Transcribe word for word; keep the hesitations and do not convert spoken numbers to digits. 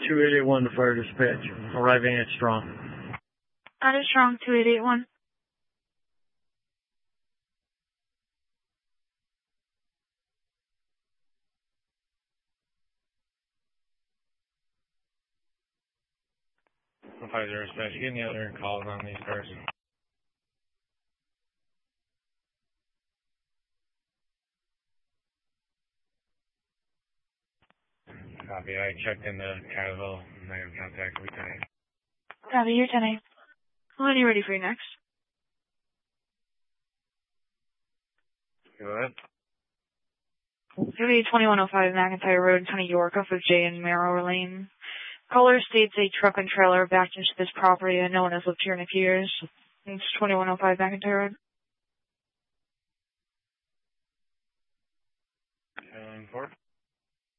two eight eight one to fire dispatch. Arriving at Strong. That is Strong, two eight eight one. five zero dispatch, get any other calls on these cars? Copy, I checked into Cataville, and I have contact with ten. Copy, you're ten eight. When are you ready for your next? Go ahead. thirty twenty-one oh five McIntyre Road, County York, off of J and Marrow Lane. Caller states a truck and trailer backed into this property and no one has lived here in a few years. It's twenty-one oh five McIntyre Road. Seven four.